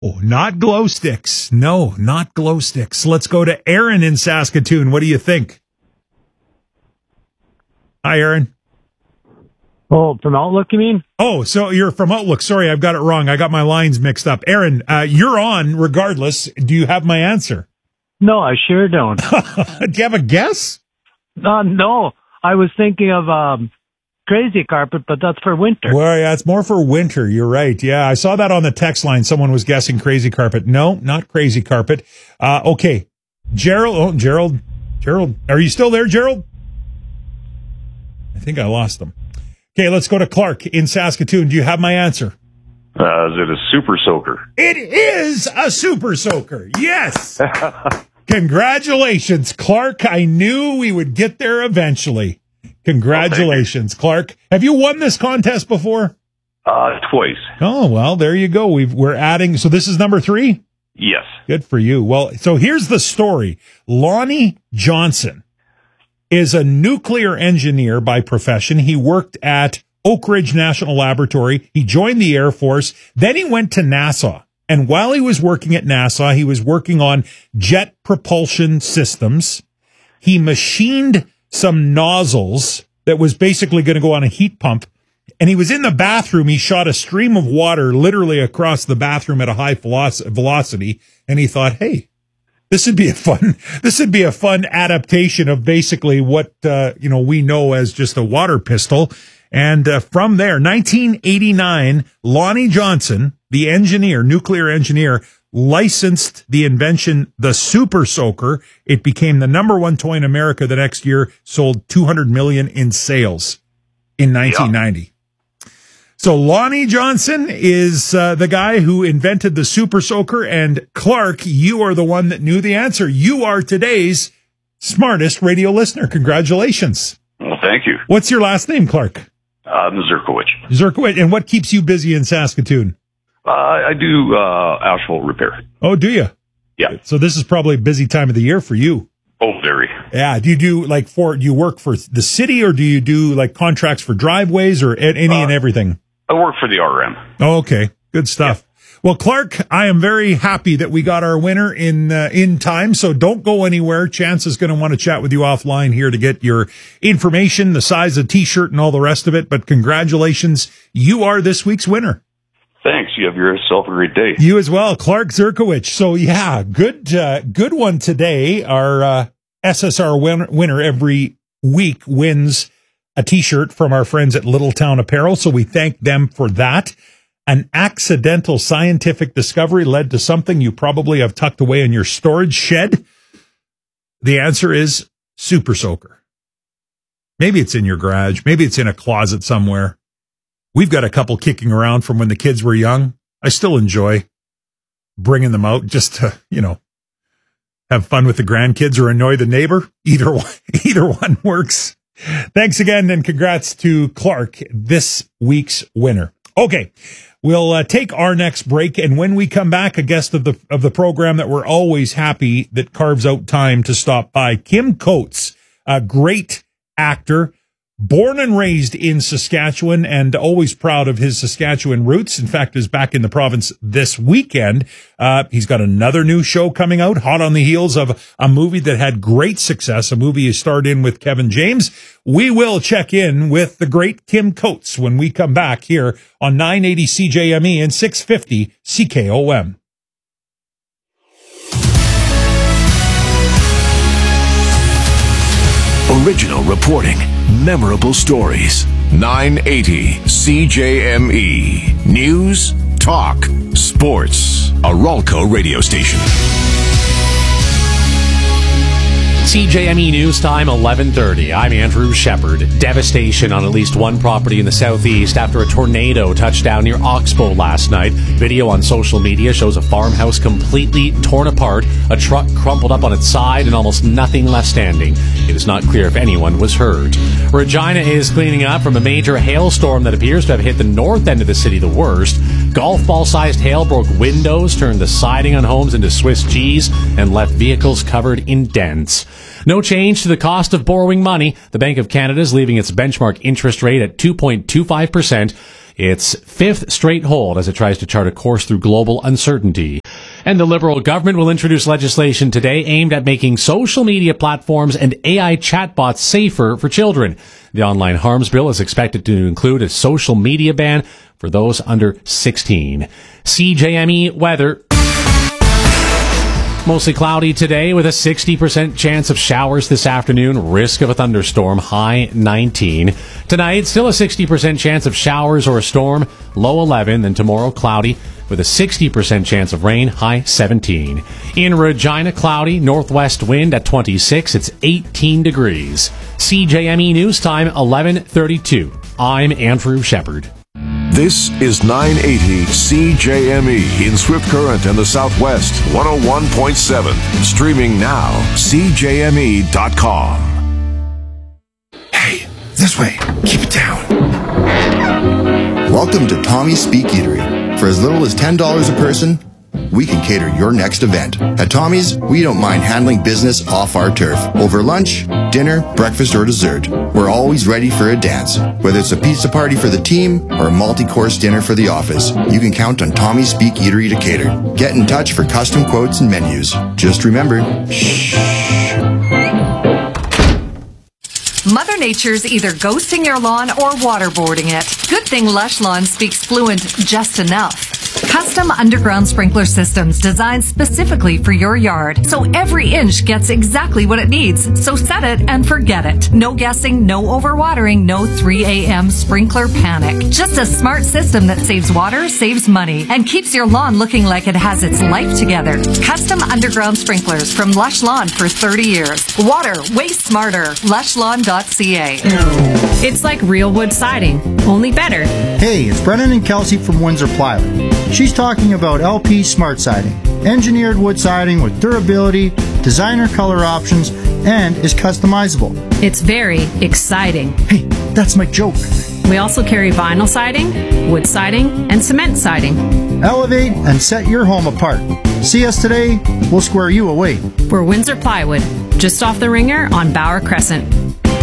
Oh, not glow sticks. No, not glow sticks. Let's go to Aaron in Saskatoon. What do you think? Hi, Aaron. Oh, from Outlook, you mean? Oh, so you're from Outlook. Sorry, I've got it wrong. I got my lines mixed up. Aaron, you're on regardless. Do you have my answer? No, I sure don't. Do you have a guess? No, I was thinking of Crazy Carpet, but that's for winter. Well, yeah, it's more for winter. You're right. Yeah, I saw that on the text line. Someone was guessing Crazy Carpet. No, not Crazy Carpet. Okay. Gerald. Are you still there, Gerald? I think I lost him. Okay, let's go to Clark in Saskatoon. Do you have my answer? Is it a super soaker? It is a super soaker. Yes. Congratulations, Clark. I knew we would get there eventually. Congratulations, Clark. Have you won this contest before? Twice. Oh, well, there you go. We're adding. So this is number 3? Yes. Good for you. Well, so here's the story. Lonnie Johnson is a nuclear engineer by profession. He worked at Oak Ridge National Laboratory. He joined the Air Force. Then he went to NASA. And while he was working at NASA, he was working on jet propulsion systems. He machined some nozzles that was basically going to go on a heat pump. And he was in the bathroom. He shot a stream of water literally across the bathroom at a high velocity. And he thought, hey, this would be a fun adaptation of basically what, we know as just a water pistol. And from there, 1989, Lonnie Johnson, the engineer, nuclear engineer, licensed the invention, the Super Soaker. It became the number 1 toy in America the next year, sold $200 million in sales in 1990. Yeah. So Lonnie Johnson is the guy who invented the Super Soaker, and Clark, you are the one that knew the answer. You are today's smartest radio listener. Congratulations. Well, thank you. What's your last name, Clark? Zerkowicz. Zerkowicz. And what keeps you busy in Saskatoon? I do asphalt repair. Oh, do you? Yeah. So this is probably a busy time of the year for you. Oh, very. Yeah. Do you do do you work for the city, or do you do like contracts for driveways, or any and everything? I work for the RM. Oh, okay. Good stuff. Yeah. Well, Clark, I am very happy that we got our winner in time. So don't go anywhere. Chance is going to want to chat with you offline here to get your information, the size of T-shirt and all the rest of it. But congratulations. You are this week's winner. Thanks. You have yourself a great day. You as well, Clark Zerkowicz. So yeah, good one today. Our SSR winner every week wins a T-shirt from our friends at Littletown Apparel. So we thank them for that. An accidental scientific discovery led to something you probably have tucked away in your storage shed. The answer is Super Soaker. Maybe it's in your garage. Maybe it's in a closet somewhere. We've got a couple kicking around from when the kids were young. I still enjoy bringing them out just to, have fun with the grandkids or annoy the neighbor. Either one works. Thanks again, and congrats to Clark, this week's winner. Okay, we'll take our next break, and when we come back, a guest of the program that we're always happy that carves out time to stop by, Kim Coates, a great actor, born and raised in Saskatchewan, and always proud of his Saskatchewan roots. In fact, is back in the province this weekend. He's got another new show coming out, hot on the heels of a movie that had great success, a movie he starred in with Kevin James. We will check in with the great Kim Coates when we come back here on 980 CJME and 650 CKOM. Original reporting, memorable stories. 980 CJME. News, talk, sports. A Ralco radio station. CJME News Time, 11:30. I'm Andrew Shepard. Devastation on at least one property in the southeast after a tornado touched down near Oxbow last night. Video on social media shows a farmhouse completely torn apart, a truck crumpled up on its side, and almost nothing left standing. It is not clear if anyone was hurt. Regina is cleaning up from a major hailstorm that appears to have hit the north end of the city the worst. Golf ball-sized hail broke windows, turned the siding on homes into Swiss cheese, and left vehicles covered in dents. No change to the cost of borrowing money. The Bank of Canada is leaving its benchmark interest rate at 2.25%. its fifth straight hold as it tries to chart a course through global uncertainty. And the Liberal government will introduce legislation today aimed at making social media platforms and AI chatbots safer for children. The online harms bill is expected to include a social media ban for those under 16. CJME weather. Mostly cloudy today with a 60% chance of showers this afternoon. Risk of a thunderstorm, high 19. Tonight, still a 60% chance of showers or a storm, low 11. Then tomorrow, cloudy with a 60% chance of rain, high 17. In Regina, cloudy, northwest wind at 26. It's 18 degrees. CJME News Time, 11:32. I'm Andrew Shepard. This is 980 CJME in Swift Current and the Southwest, 101.7. Streaming now, CJME.com. Hey, this way. Keep it down. Welcome to Tommy's Speak Eatery. For as little as $10 a person, we can cater your next event. At Tommy's, we don't mind handling business off our turf. Over lunch, dinner, breakfast, or dessert, we're always ready for a dance. Whether it's a pizza party for the team or a multi-course dinner for the office, you can count on Tommy's Speak Eatery to cater. Get in touch for custom quotes and menus. Just remember, shh. Mother Nature's either ghosting your lawn or waterboarding it. Good thing Lush Lawn speaks fluent just enough. Custom underground sprinkler systems designed specifically for your yard, so every inch gets exactly what it needs. So set it and forget it. No guessing, no overwatering, no 3 a.m. sprinkler panic. Just a smart system that saves water, saves money, and keeps your lawn looking like it has its life together. Custom underground sprinklers from Lush Lawn for 30 years. Water way smarter. LushLawn.ca. It's like real wood siding, only better. Hey, it's Brennan and Kelsey from Windsor Plywood. She's talking about LP Smart Siding, engineered wood siding with durability, designer color options, and is customizable. It's very exciting. Hey, that's my joke. We also carry vinyl siding, wood siding, and cement siding. Elevate and set your home apart. See us today, we'll square you away. We're Windsor Plywood, just off the Ringer on Bauer Crescent.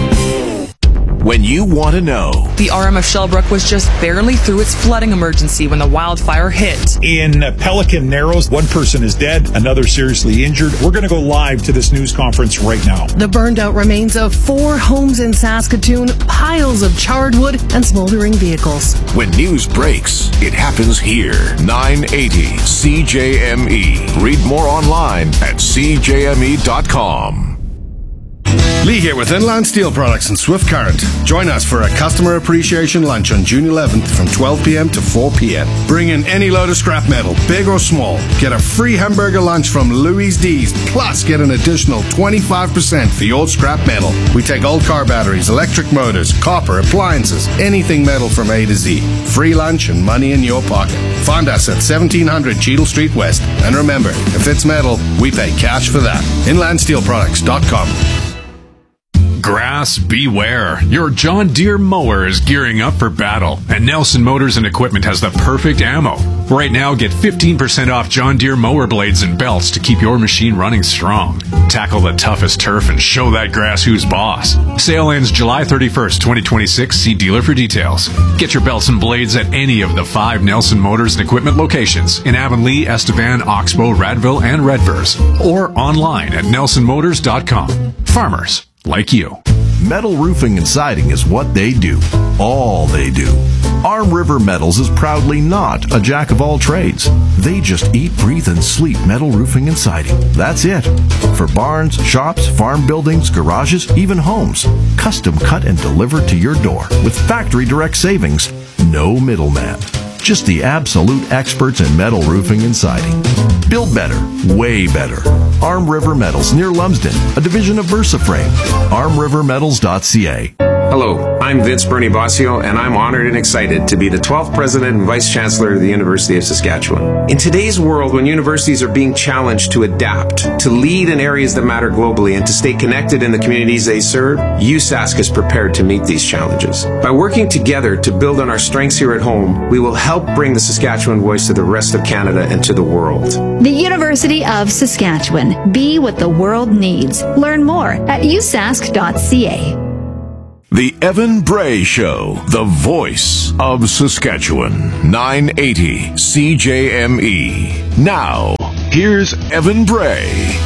When you want to know. The RM of Shellbrook was just barely through its flooding emergency when the wildfire hit. In Pelican Narrows, one person is dead, another seriously injured. We're going to go live to this news conference right now. The burned out remains of 4 homes in Saskatoon, piles of charred wood, and smoldering vehicles. When news breaks, it happens here. 980 CJME. Read more online at CJME.com. Lee here with Inland Steel Products and Swift Current. Join us for a customer appreciation lunch on June 11th from 12 p.m. to 4 p.m. Bring in any load of scrap metal, big or small. Get a free hamburger lunch from Louis D's, plus get an additional 25% for your scrap metal. We take old car batteries, electric motors, copper, appliances, anything metal from A to Z. Free lunch and money in your pocket. Find us at 1700 Cheadle Street West. And remember, if it's metal, we pay cash for that. InlandSteelProducts.com. Grass, beware. Your John Deere mower is gearing up for battle, and Nelson Motors and Equipment has the perfect ammo. Right now, get 15% off John Deere mower blades and belts to keep your machine running strong. Tackle the toughest turf and show that grass who's boss. Sale ends July 31st, 2026. See dealer for details. Get your belts and blades at any of the 5 Nelson Motors and Equipment locations in Avonlea, Estevan, Oxbow, Radville, and Redvers, or online at nelsonmotors.com. Farmers like you. Metal roofing and siding is what they do. All they do. Arm River Metals is proudly not a jack of all trades. They just eat, breathe, and sleep metal roofing and siding. That's it. For barns, shops, farm buildings, garages, even homes. Custom cut and delivered to your door with factory direct savings. No middleman. Just the absolute experts in metal roofing and siding. Build better, way better. Arm River Metals near Lumsden, a division of VersaFrame. ArmRiverMetals.ca. Hello, I'm Vince Bernie Bossio, and I'm honored and excited to be the 12th President and Vice Chancellor of the University of Saskatchewan. In today's world, when universities are being challenged to adapt, to lead in areas that matter globally, and to stay connected in the communities they serve, USask is prepared to meet these challenges. By working together to build on our strengths here at home, we will help bring the Saskatchewan voice to the rest of Canada and to the world. The University of Saskatchewan. Be what the world needs. Learn more at usask.ca. The Evan Bray Show, the voice of Saskatchewan. 980 CJME. Now, here's Evan Bray.